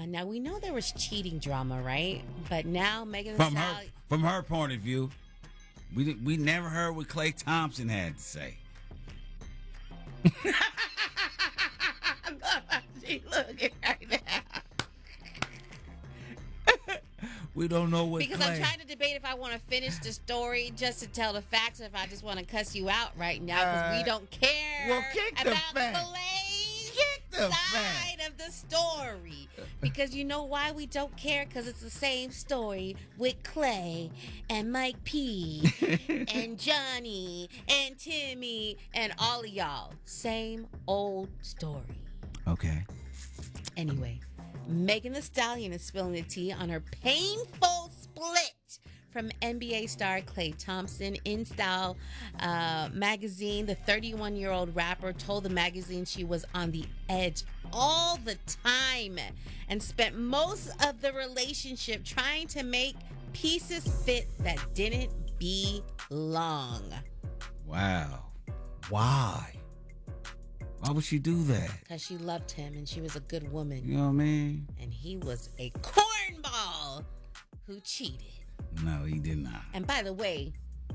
Now we know there was cheating drama, right? But now Megan Thee From Stallion. from her point of view, we never heard what Klay Thompson had to say. She looking right now. We don't know what Because Klay. I'm trying to debate if I want to finish the story just to tell the facts, or if I just want to cuss you out right now because we don't care well, kick the about fact. Clay's Kick the side of the story. Because you know why we don't care? Because it's the same story with Clay and Mike P and Johnny and Timmy and all of y'all. Same old story. Okay. Anyway, Megan Thee Stallion is spilling the tea on her painful split from NBA star Klay Thompson. In Style magazine, the 31-year-old rapper told the magazine she was on the edge all the time and spent most of the relationship trying to make pieces fit that didn't belong. Wow. Why? Why would she do that? Because she loved him and she was a good woman. You know what I mean? And he was a cornball who cheated. No, he did not. And by the way,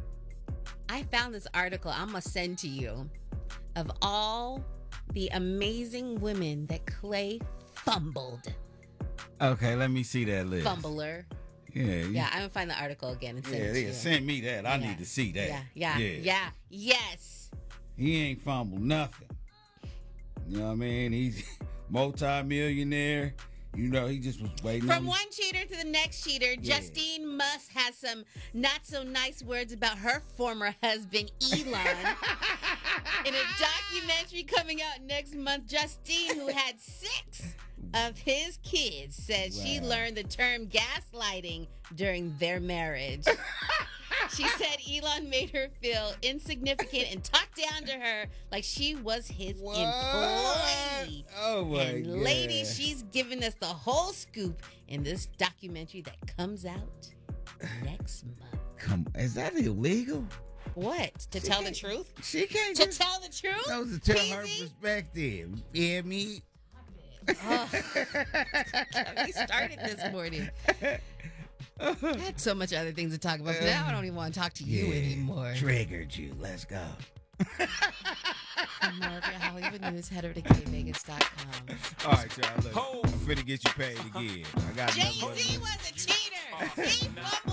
I found this article I'm going to send to you of all the amazing women that Klay fumbled. Okay, let me see that list. Fumbler. Yeah. Yeah, I'm going to find the article again and send it to you. Send me that. I need to see that. Yeah. Yes. He ain't fumbled nothing. You know what I mean? He's multi-millionaire. You know, he just was waiting From on... one cheater to the next cheater, Justine Must has some not so nice words about her former husband, Elon. In a documentary coming out next month, Justine, who had 6 of his kids, says she learned the term gaslighting during their marriage. She said Elon made her feel insignificant and talked down to her like she was his employee. Oh, my and God. ladies, she's giving us the whole scoop in this documentary that comes out next month. Is that illegal? What? To tell the truth? She can't To tell the truth? No, to tell Peasy? her perspective. You hear me? Oh. We started this morning. I had so much other things to talk about, but now I don't even want to talk to you anymore. Triggered you. Let's go. For more of your Hollywood news, head over to kvegas.com. All right, y'all. Look, I'm finna get you paid again. I got Jay-Z was a cheater. He fumbled